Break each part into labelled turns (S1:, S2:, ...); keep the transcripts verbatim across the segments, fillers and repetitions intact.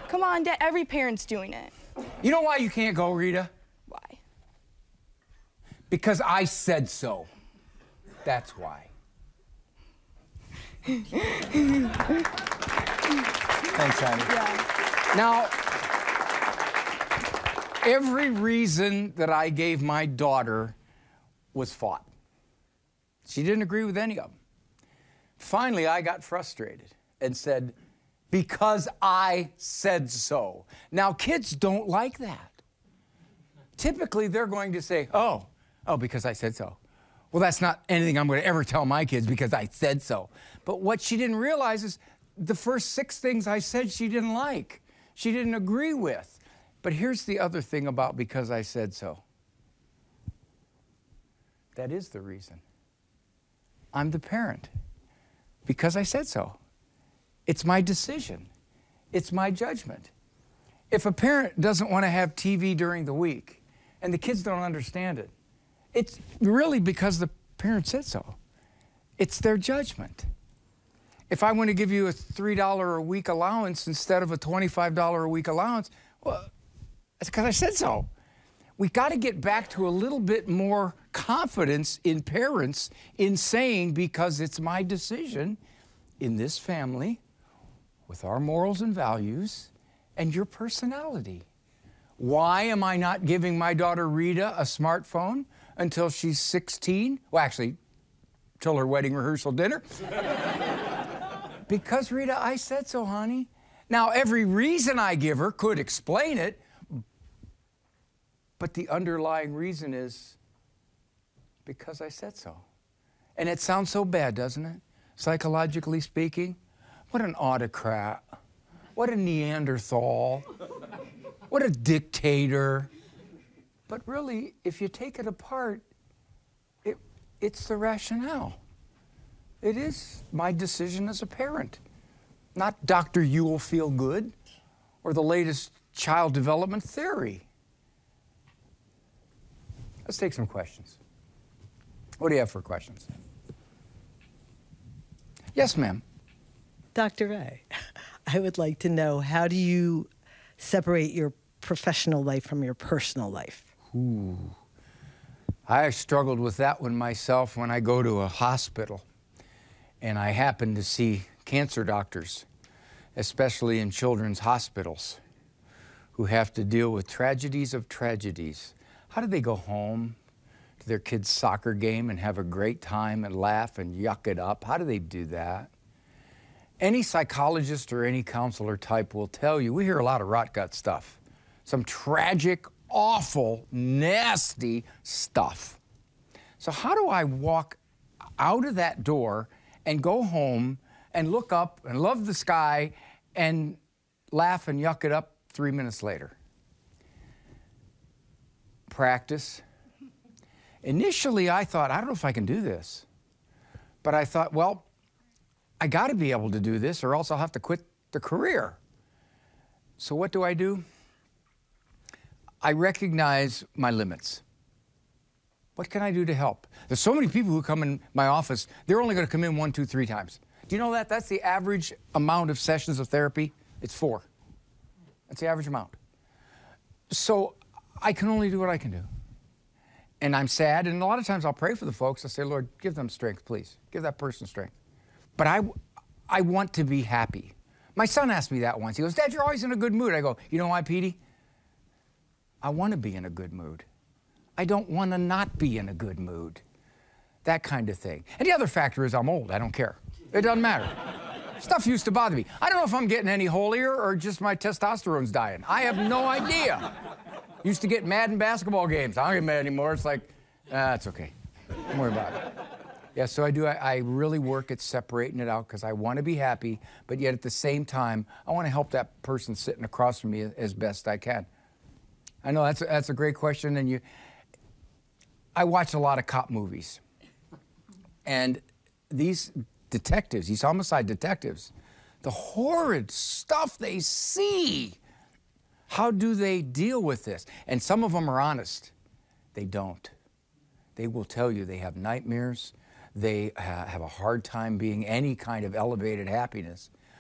S1: Come on, Dad, every parent's doing it.
S2: You know why you can't go, Rita?
S1: Why?
S2: Because I said so. That's why. Thanks, honey.
S1: Yeah.
S2: Now, every reason that I gave my daughter was fought. She didn't agree with any of them. Finally, I got frustrated and said, because I said so. Now, kids don't like that. Typically, they're going to say, oh, oh, because I said so. Well, that's not anything I'm going to ever tell my kids because I said so. But what she didn't realize is the first six things I said she didn't like. She didn't agree with. But here's the other thing about because I said so. That is the reason. I'm the parent. Because I said so. It's my decision. It's my judgment. If a parent doesn't want to have T V during the week and the kids don't understand it, it's really because the parent said so. It's their judgment. If I want to give you a three dollars a week allowance instead of a twenty-five dollars a week allowance, well, that's because I said so. We've got to get back to a little bit more confidence in parents in saying, because it's my decision in this family with our morals and values and your personality. Why am I not giving my daughter Rita a smartphone until she's sixteen? Well, actually, till her wedding rehearsal dinner. Because, Rita, I said so, honey. Now, every reason I give her could explain it, but the underlying reason is because I said so. And it sounds so bad, doesn't it? Psychologically speaking, what an autocrat. What a Neanderthal. What a dictator. But really, if you take it apart, it, it's the rationale. It is my decision as a parent, not Doctor Ewell Feel Good or the latest child development theory. Let's take some questions. What do you have for questions? Yes, ma'am.
S3: Doctor Ray, I would like to know, how do you separate your professional life from your personal life?
S2: Ooh. I struggled with that one myself when I go to a hospital and I happen to see cancer doctors, especially in children's hospitals, who have to deal with tragedies of tragedies. How do they go home to their kid's soccer game and have a great time and laugh and yuck it up? How do they do that? Any psychologist or any counselor type will tell you, we hear a lot of rot gut stuff. Some tragic, awful, nasty stuff. So how do I walk out of that door and go home and look up and love the sky and laugh and yuck it up three minutes later? Practice. Initially, I thought, I don't know if I can do this. But I thought, well, I got to be able to do this or else I'll have to quit the career. So what do I do? I recognize my limits. What can I do to help? There's so many people who come in my office, they're only going to come in one, two, three times. Do you know that? That's the average amount of sessions of therapy. It's four. That's the average amount. So I can only do what I can do. And I'm sad, and a lot of times I'll pray for the folks. I say, Lord, give them strength, please. Give that person strength. But I, I want to be happy. My son asked me that once. He goes, Dad, you're always in a good mood. I go, you know why, Petey? I want to be in a good mood. I don't want to not be in a good mood. That kind of thing. And the other factor is I'm old. I don't care. It doesn't matter. Stuff used to bother me. I don't know if I'm getting any holier or just my testosterone's dying. I have no idea. Used to get mad in basketball games. I don't get mad anymore. It's like, ah, it's okay. Don't worry about it. Yeah, so I do. I, I really work at separating it out because I want to be happy, but yet at the same time, I want to help that person sitting across from me as best I can. I know that's a, that's a great question, and you. I watch a lot of cop movies, and these detectives, these homicide detectives, the horrid stuff they see. How do they deal with this? And some of them are honest. They don't. They will tell you they have nightmares. They ha have a hard time being any kind of elevated happiness.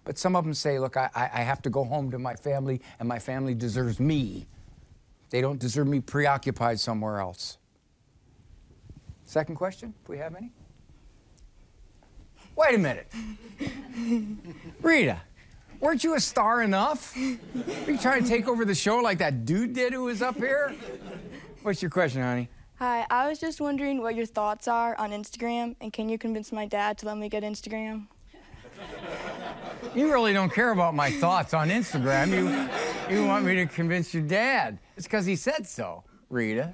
S2: But some of them say, look, I, I have to go home to my family, and my family deserves me. They don't deserve me preoccupied somewhere else. Second question, if we have any? Wait a minute. Rita, weren't you a star enough? Are you trying to take over the show like that dude did who was up here? What's your question, honey?
S1: Hi, I was just wondering what your thoughts are on Instagram, and can you convince my dad to let me get Instagram?
S2: You really don't care about my thoughts on Instagram. You, you want me to convince your dad. It's because he said so, Rita.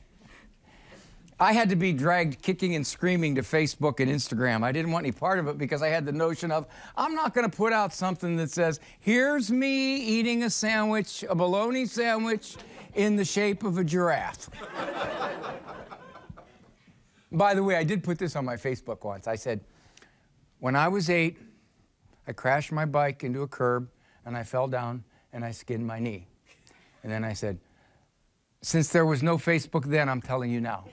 S2: I had to be dragged kicking and screaming to Facebook and Instagram. I didn't want any part of it because I had the notion of, I'm not going to put out something that says, here's me eating a sandwich, a bologna sandwich, in the shape of a giraffe. By the way, I did put this on my Facebook once. I said, when I was eight, I crashed my bike into a curb, and I fell down, and I skinned my knee. And then I said, since there was no Facebook then, I'm telling you now.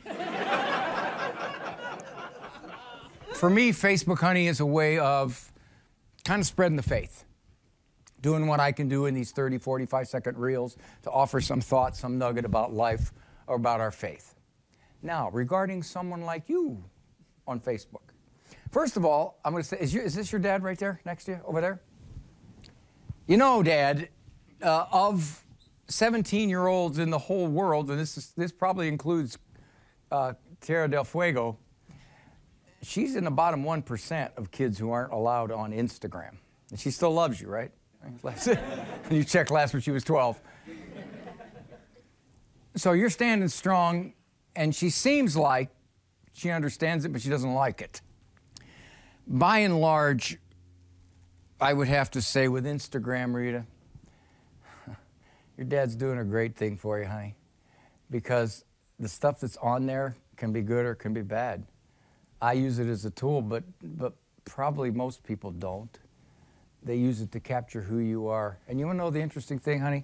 S2: For me, Facebook, honey, is a way of kind of spreading the faith. Doing what I can do in these thirty, forty-five second reels to offer some thought, some nugget about life or about our faith. Now, regarding someone like you on Facebook. First of all, I'm going to say, is, you, is this your dad right there next to you, over there? You know, Dad, uh, of seventeen-year-olds in the whole world, and this, is, this probably includes uh, Tierra del Fuego, she's in the bottom one percent of kids who aren't allowed on Instagram. And she still loves you, right? You checked last when she was twelve. So you're standing strong, and she seems like she understands it, but she doesn't like it. By and large, I would have to say with Instagram, Rita, your dad's doing a great thing for you, honey, because the stuff that's on there can be good or can be bad. I use it as a tool, but, but probably most people don't. They use it to capture who you are. And you want to know the interesting thing, honey?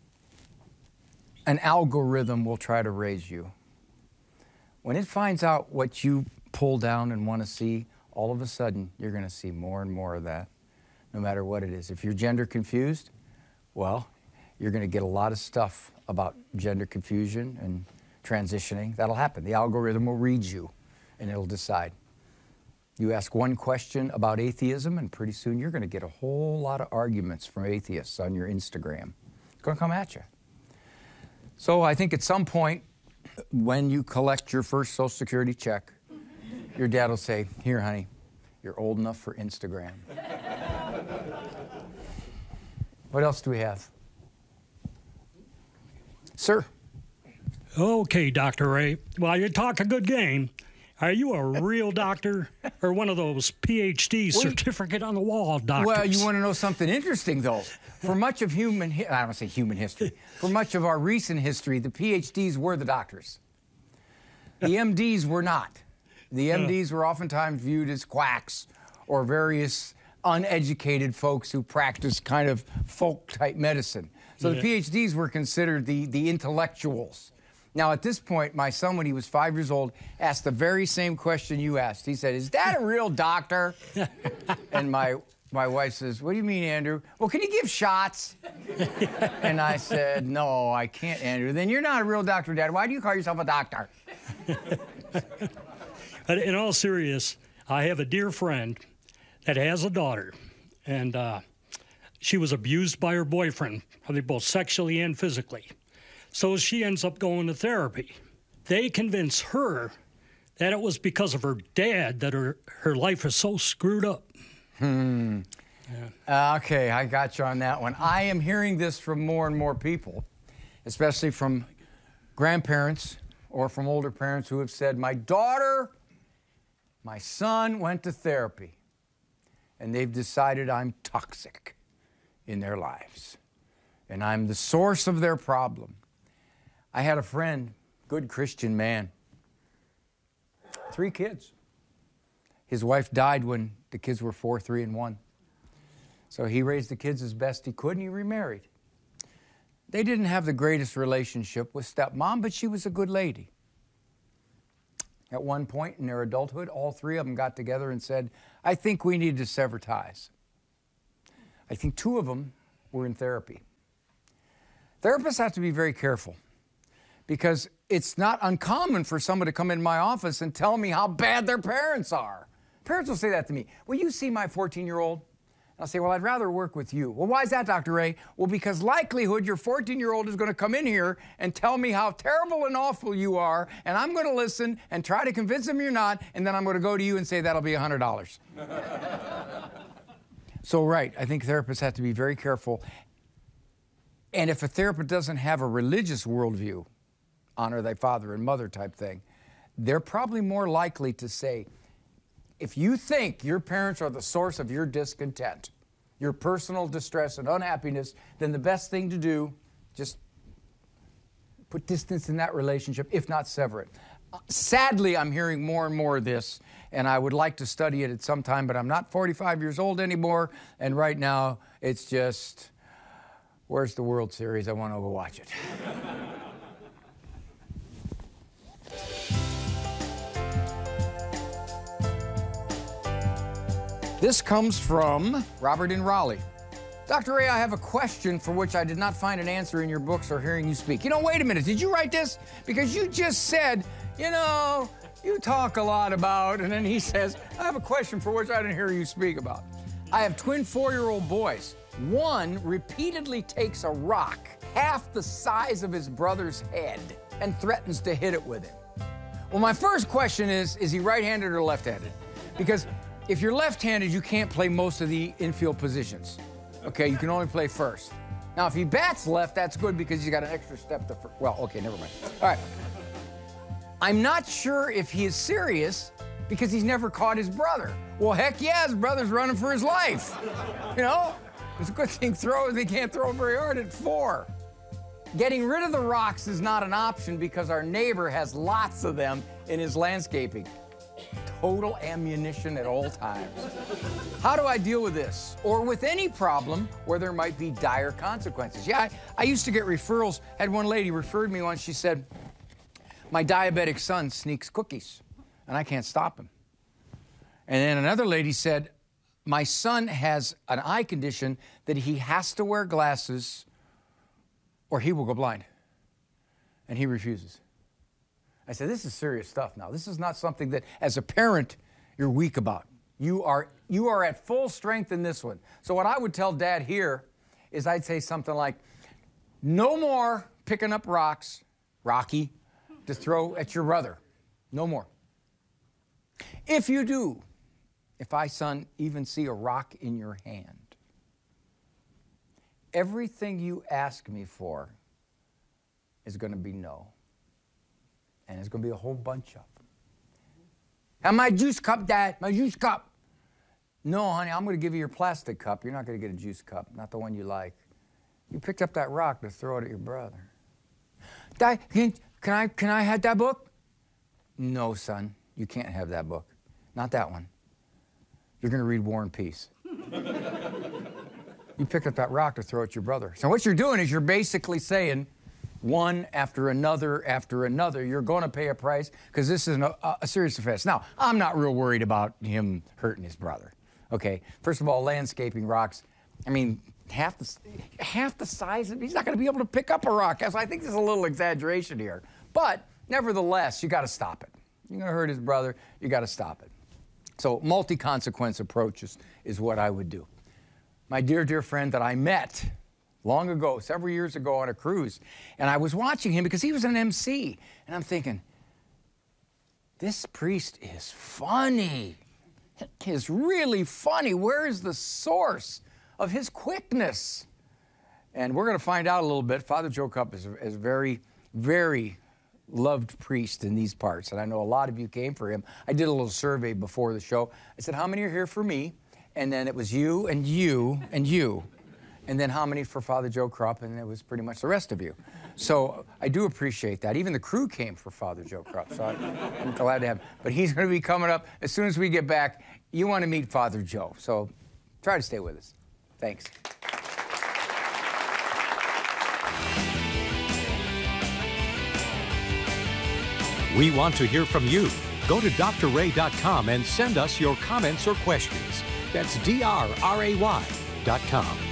S2: An algorithm will try to raise you. When it finds out what you pull down and want to see, all of a sudden, you're going to see more and more of that, no matter what it is. If you're gender confused, well, you're going to get a lot of stuff about gender confusion and transitioning. That'll happen. The algorithm will read you, and it'll decide. You ask one question about atheism, and pretty soon you're going to get a whole lot of arguments from atheists on your Instagram. It's going to come at you. So I think at some point, when you collect your first Social Security check, your dad will say, here, honey, you're old enough for Instagram. What else do we have? Sir?
S4: Okay, Doctor Ray. Well, you talk a good game. Are you a real doctor or one of those P H D well, certificate on the wall doctors?
S2: Well, you want to know something interesting, though. For much of human, hi- I don't say human history, for much of our recent history, the P H Ds were the doctors. The M Ds were not. The M Ds were oftentimes viewed as quacks or various uneducated folks who practiced kind of folk-type medicine. So yeah. The P H Ds were considered the, the intellectuals. Now, at this point, my son, when he was five years old, asked the very same question you asked. He said, is Dad a real doctor? And my, my wife says, what do you mean, Andrew? Well, can you give shots? And I said, no, I can't, Andrew. Then you're not a real doctor, Dad. Why do you call yourself a doctor?
S4: But in all seriousness, I have a dear friend that has a daughter, and uh, she was abused by her boyfriend, probably both sexually and physically. So she ends up going to therapy. They convince her that it was because of her dad that her, her life is so screwed up.
S2: Hmm. Yeah. Uh, okay, I got you on that one. I am hearing this from more and more people, especially from grandparents or from older parents who have said, my daughter, my son went to therapy, and they've decided I'm toxic in their lives, and I'm the source of their problem. I had a friend, good Christian man, three kids. His wife died when the kids were four, three, and one. So he raised the kids as best he could, and he remarried. They didn't have the greatest relationship with stepmom, but she was a good lady. At one point in their adulthood, all three of them got together and said, I think we need to sever ties. I think two of them were in therapy. Therapists have to be very careful because it's not uncommon for someone to come in my office and tell me how bad their parents are. Parents will say that to me. Will you see my fourteen-year-old? I'll say, well, I'd rather work with you. Well, why is that, Doctor Ray? Well, because likelihood your fourteen-year-old is going to come in here and tell me how terrible and awful you are, and I'm going to listen and try to convince him you're not, and then I'm going to go to you and say that'll be one hundred dollars. So, right, I think therapists have to be very careful. And if a therapist doesn't have a religious worldview, honor thy father and mother type thing, they're probably more likely to say, if you think your parents are the source of your discontent, your personal distress and unhappiness, then the best thing to do, just put distance in that relationship, if not sever it. Sadly, I'm hearing more and more of this, and I would like to study it at some time, but I'm not forty-five years old anymore, and right now it's just, where's the World Series? I want to go watch it. This comes from Robert in Raleigh. Doctor Ray, I have a question for which I did not find an answer in your books or hearing you speak. You know, wait a minute, did you write this? Because you just said, you know, you talk a lot about, and then he says, I have a question for which I didn't hear you speak about. I have twin four-year-old boys. One repeatedly takes a rock half the size of his brother's head and threatens to hit it with it. Well, my first question is, is he right-handed or left-handed? Because if you're left-handed, you can't play most of the infield positions. Okay, you can only play first. Now, if he bats left, that's good because he's got an extra step to first. Well, okay, never mind. All right. I'm not sure if he is serious because he's never caught his brother. Well, heck yeah, his brother's running for his life. You know? It's a good thing throw, they can't throw very hard at four. Getting rid of the rocks is not an option because our neighbor has lots of them in his landscaping. Total ammunition at all times. How do I deal with this? Or with any problem where there might be dire consequences? Yeah, I, I used to get referrals. Had one lady referred me once. She said, my diabetic son sneaks cookies, and I can't stop him. And then another lady said, my son has an eye condition that he has to wear glasses or he will go blind. And he refuses. I said, this is serious stuff now. This is not something that, as a parent, you're weak about. You are, you are at full strength in this one. So what I would tell Dad here is I'd say something like, no more picking up rocks, Rocky, to throw at your brother. No more. If you do, if I, son, even see a rock in your hand, everything you ask me for is going to be no. And it's going to be a whole bunch of them. And my juice cup, Dad, my juice cup. No, honey, I'm going to give you your plastic cup. You're not going to get a juice cup, not the one you like. You picked up that rock to throw it at your brother. Dad, can, can, I, can I have that book? No, son, you can't have that book. Not that one. You're going to read War and Peace. You picked up that rock to throw at your brother. So what you're doing is you're basically saying, one after another after another, you're going to pay a price because this is a, a serious offense. Now, I'm not real worried about him hurting his brother, okay? First of all, landscaping rocks, I mean, half the, half the size, of, he's not going to be able to pick up a rock. So I think there's a little exaggeration here. But nevertheless, you got to stop it. You're going to hurt his brother, you got to stop it. So multi-consequence approach is, is what I would do. My dear, dear friend that I met long ago, several years ago on a cruise, and I was watching him because he was an M C, and I'm thinking, this priest is funny. He is really funny. Where is the source of his quickness? And we're going to find out a little bit. Father Joe Cupp is a, is a very, very loved priest in these parts, and I know a lot of you came for him. I did a little survey before the show. I said, how many are here for me? And then it was you and you and you. And then how many for Father Joe Krupp, and it was pretty much the rest of you. So I do appreciate that. Even the crew came for Father Joe Krupp, so I, I'm glad to have him. But he's going to be coming up as soon as we get back. You want to meet Father Joe, so try to stay with us. Thanks.
S5: We want to hear from you. Go to D R ray dot com and send us your comments or questions. That's D R R A Y dot com.